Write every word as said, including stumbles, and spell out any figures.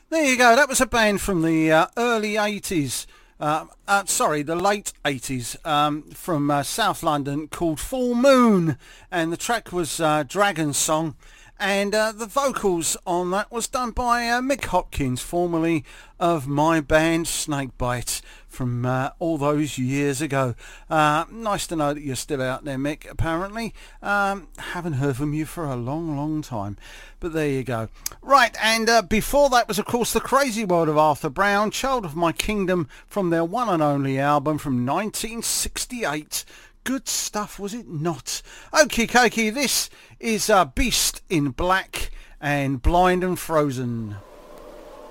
There you go. That was a band from the uh, early eighties. Uh, uh, sorry, the late eighties, um, from uh, South London, called Full Moon, and the track was uh, Dragon Song, and uh, the vocals on that was done by uh, Mick Hopkins, formerly of my band Snakebite, from uh, all those years ago. Uh, nice to know that you're still out there, Mick, apparently. Um, haven't heard from you for a long, long time. But there you go. Right, and uh, before that was, of course, The Crazy World of Arthur Brown, Child of My Kingdom, from their one and only album from nineteen sixty-eight. Good stuff, was it not? Okie dokie, this is uh, Beast in Black and Blind and Frozen.